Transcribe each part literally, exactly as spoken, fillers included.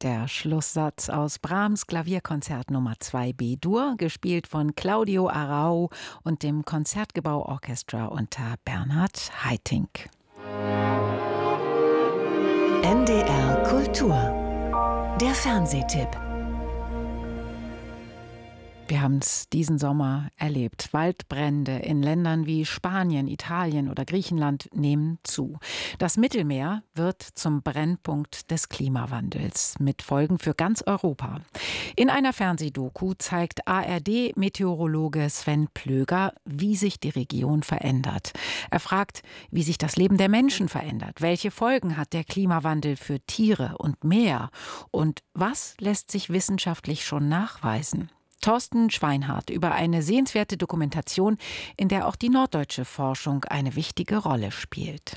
Der Schlusssatz aus Brahms Klavierkonzert Nummer zwei B-Dur, gespielt von Claudio Arrau und dem Concertgebouw Orchestra unter Bernhard Haitink. N D R Kultur. Der Fernsehtipp. Wir haben es diesen Sommer erlebt. Waldbrände in Ländern wie Spanien, Italien oder Griechenland nehmen zu. Das Mittelmeer wird zum Brennpunkt des Klimawandels mit Folgen für ganz Europa. In einer Fernsehdoku zeigt A R D-Meteorologe Sven Plöger, wie sich die Region verändert. Er fragt, wie sich das Leben der Menschen verändert. Welche Folgen hat der Klimawandel für Tiere und Meer? Und was lässt sich wissenschaftlich schon nachweisen? Thorsten Schweinhardt über eine sehenswerte Dokumentation, in der auch die norddeutsche Forschung eine wichtige Rolle spielt.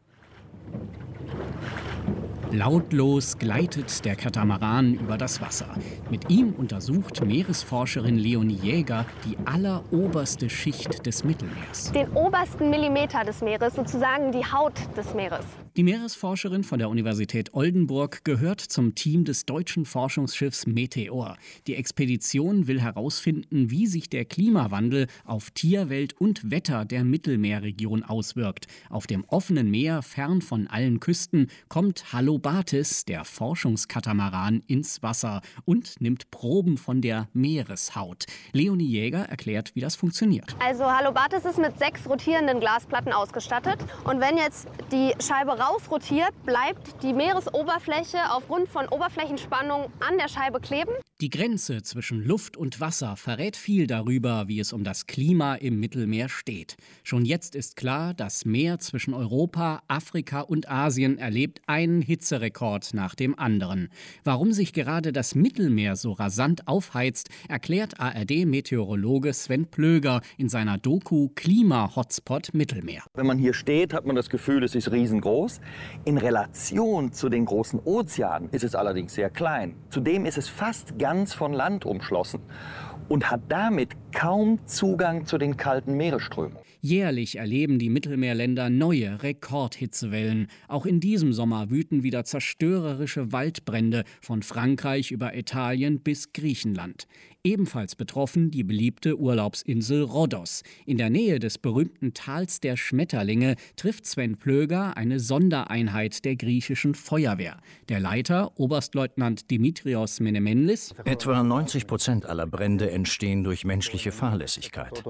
Lautlos gleitet der Katamaran über das Wasser. Mit ihm untersucht Meeresforscherin Leonie Jäger die alleroberste Schicht des Mittelmeers. Den obersten Millimeter des Meeres, sozusagen die Haut des Meeres. Die Meeresforscherin von der Universität Oldenburg gehört zum Team des deutschen Forschungsschiffs Meteor. Die Expedition will herausfinden, wie sich der Klimawandel auf Tierwelt und Wetter der Mittelmeerregion auswirkt. Auf dem offenen Meer, fern von allen Küsten, kommt Halobatis, der Forschungskatamaran, ins Wasser und nimmt Proben von der Meereshaut. Leonie Jäger erklärt, wie das funktioniert. Also Halobatis ist mit sechs rotierenden Glasplatten ausgestattet. Und wenn jetzt die Scheibe rausrotiert, bleibt die Meeresoberfläche aufgrund von Oberflächenspannung an der Scheibe kleben. Die Grenze zwischen Luft und Wasser verrät viel darüber, wie es um das Klima im Mittelmeer steht. Schon jetzt ist klar, das Meer zwischen Europa, Afrika und Asien erlebt einen Hitzerekord nach dem anderen. Warum sich gerade das Mittelmeer so rasant aufheizt, erklärt A R D-Meteorologe Sven Plöger in seiner Doku Klima-Hotspot Mittelmeer. Wenn man hier steht, hat man das Gefühl, es ist riesengroß. In Relation zu den großen Ozeanen ist es allerdings sehr klein. Zudem ist es fast ganz von Land umschlossen und hat damit kaum Zugang zu den kalten Meeresströmen. Jährlich erleben die Mittelmeerländer neue Rekordhitzewellen. Auch in diesem Sommer wüten wieder zerstörerische Waldbrände von Frankreich über Italien bis Griechenland. Ebenfalls betroffen die beliebte Urlaubsinsel Rhodos. In der Nähe des berühmten Tals der Schmetterlinge trifft Sven Plöger eine Sondereinheit der griechischen Feuerwehr. Der Leiter, Oberstleutnant Dimitrios Menemenlis: Etwa neunzig Prozent aller Brände entstehen durch menschliche Fahrlässigkeit.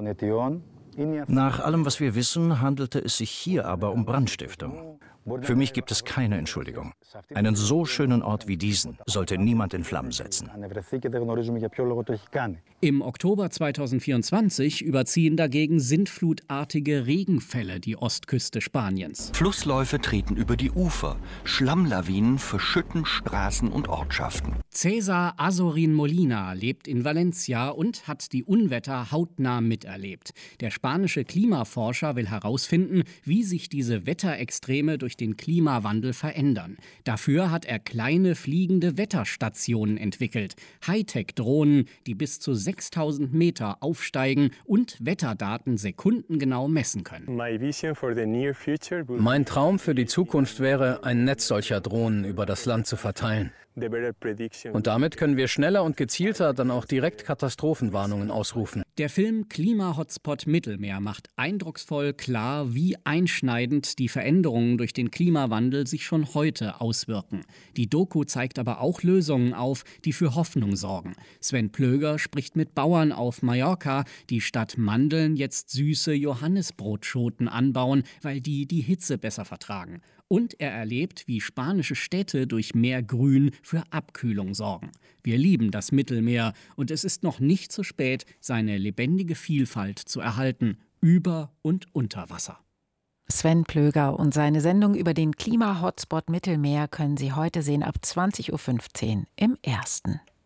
Nach allem, was wir wissen, handelte es sich hier aber um Brandstiftung. Für mich gibt es keine Entschuldigung. Einen so schönen Ort wie diesen sollte niemand in Flammen setzen. Im Oktober zweitausendvierundzwanzig überziehen dagegen sintflutartige Regenfälle die Ostküste Spaniens. Flussläufe treten über die Ufer, Schlammlawinen verschütten Straßen und Ortschaften. César Azorín Molina lebt in Valencia und hat die Unwetter hautnah miterlebt. Der spanische Klimaforscher will herausfinden, wie sich diese Wetterextreme durch den Klimawandel verändern. Dafür hat er kleine fliegende Wetterstationen entwickelt. Hightech-Drohnen, die bis zu sechstausend Meter aufsteigen und Wetterdaten sekundengenau messen können. Mein Traum für die Zukunft wäre, ein Netz solcher Drohnen über das Land zu verteilen. Und damit können wir schneller und gezielter dann auch direkt Katastrophenwarnungen ausrufen. Der Film Klima-Hotspot Mittelmeer macht eindrucksvoll klar, wie einschneidend die Veränderungen durch den Klimawandel sich schon heute auswirken. Die Doku zeigt aber auch Lösungen auf, die für Hoffnung sorgen. Sven Plöger spricht mit Bauern auf Mallorca, die statt Mandeln jetzt süße Johannisbrotschoten anbauen, weil die die Hitze besser vertragen. Und er erlebt, wie spanische Städte durch mehr Grün für Abkühlung sorgen. Wir lieben das Mittelmeer und es ist noch nicht zu spät, seine lebendige Vielfalt zu erhalten, über und unter Wasser. Sven Plöger und seine Sendung über den Klima-Hotspot Mittelmeer können Sie heute sehen ab zwanzig Uhr fünfzehn im Ersten.